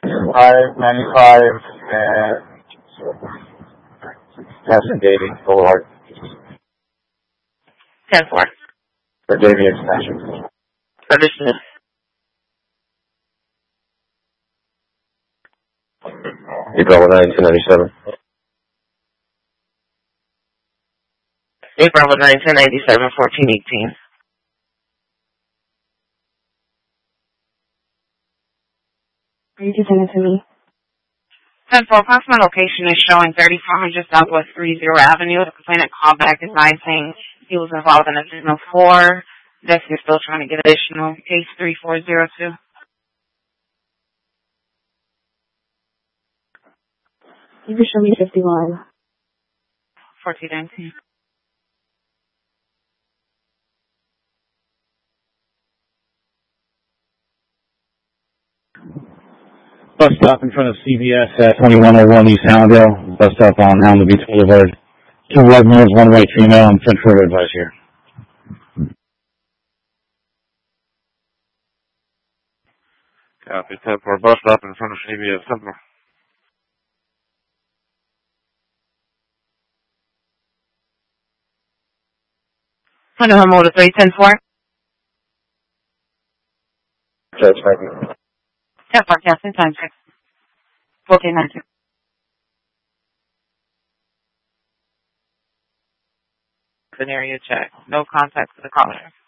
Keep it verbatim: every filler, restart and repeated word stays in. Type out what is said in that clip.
five ninety-five and Castle Davy Boulevard. ten four. For Davy Extension. Understood. April nine, two ninety-seven. April nine, ten ninety-seven, fourteen eighteen. You can send it to me. ten four, approximate location is showing thirty-four hundred Southwest thirtieth Avenue. The complainant called back advising he was involved in a signal four. Desk is still trying to get additional. Case three four zero two. You can show me fifty-one. fourteen nineteen. Bus stop in front of C V S at twenty-one oh one East Hallandale. Bus stop on Allen Beach Boulevard. Two red mirrors, one white female. I'm sent for advice here. Copy. ten four, bus stop in front of C V S. Central. Honda Motor three ten four. Judge, thank you. ten four, Captain, time six. fourteen nineteen. An area check. No contact with the caller.